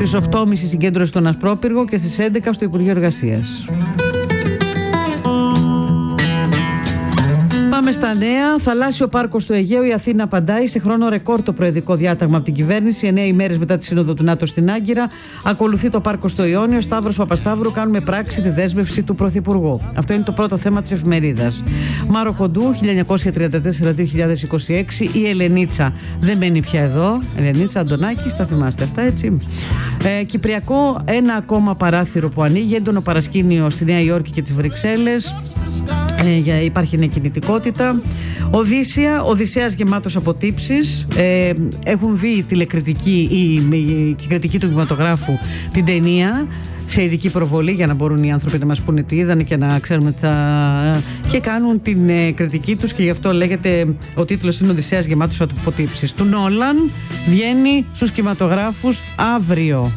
Στις 8.30 συγκέντρωση στον Ασπρόπυργο και στις 11 στο Υπουργείο Εργασίας. Πάμε στα νέα. Θαλάσσιο πάρκο του Αιγαίου. Η Αθήνα απαντάει σε χρόνο ρεκόρ το προεδρικό διάταγμα από την κυβέρνηση. 9 ημέρες μετά τη Σύνοδο του ΝΑΤΟ στην Άγκυρα. Ακολουθεί το πάρκο στο Ιόνιο. Σταύρος Παπασταύρου, κάνουμε πράξη τη δέσμευση του Πρωθυπουργού. Αυτό είναι το πρώτο θέμα της εφημερίδας. Μάρο Κοντού, 1934-2026. Η Ελενίτσα δεν μένει πια εδώ. Ελενίτσα Αντωνάκη, τα θυμάστε αυτά, έτσι. Κυπριακό, ένα ακόμα παράθυρο που ανοίγει. Έντονο παρασκήνιο στη Νέα Υόρκη και τις Βρυξέλλες. Υπάρχει νέα κινητικότητα. Οδυσσέας γεμάτος από τύψεις. Έχουν δει τηλεκριτική ή κριτική του κινηματογράφου την ταινία σε ειδική προβολή για να μπορούν οι άνθρωποι να μας πούνε τι είδανε και να ξέρουμε και κάνουν την κριτική τους, και γι' αυτό λέγεται ο τίτλος είναι Οδυσσέας γεμάτος από τύψεις. Του Νόλαν βγαίνει στους κινηματογράφους αύριο.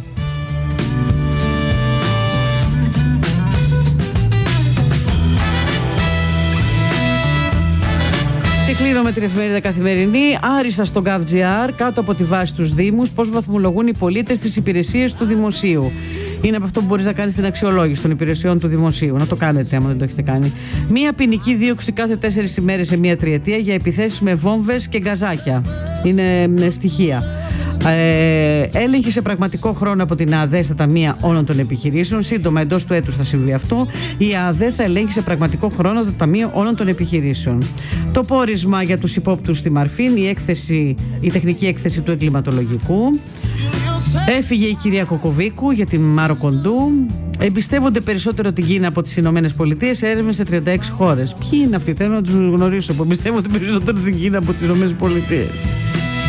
Κλείνω με την εφημερίδα Καθημερινή. Άριστα στο GovGR, κάτω από τη βάση τους Δήμους, πώς βαθμολογούν οι πολίτες τις υπηρεσίες του δημοσίου. Είναι από αυτό που μπορείς να κάνεις την αξιολόγηση των υπηρεσιών του δημοσίου. Να το κάνετε, άμα δεν το έχετε κάνει. Μία ποινική δίωξη κάθε 4 ημέρες σε μία τριετία για επιθέσεις με βόμβες και γκαζάκια. Είναι στοιχεία. Έλεγχη σε πραγματικό χρόνο από την ΑΔΕ στα ταμεία όλων των επιχειρήσεων. Σύντομα, εντός του έτους θα συμβεί αυτό. Η ΑΔΕ θα ελέγχει σε πραγματικό χρόνο το ταμείο όλων των επιχειρήσεων. Το πόρισμα για τους υπόπτους στη Μαρφίν, η τεχνική έκθεση του εγκληματολογικού. Έφυγε η κυρία Κοκοβίκου για τη Μάρο Κοντού. Εμπιστεύονται περισσότερο την Κίνα από τις Ηνωμένες Πολιτείες. Έρευνες σε 36 χώρες. Ποιοι είναι αυτοί, θέλω να τους γνωρίσω που εμπιστεύονται περισσότερο την Κίνα από τις Ηνωμένες Πολιτείες.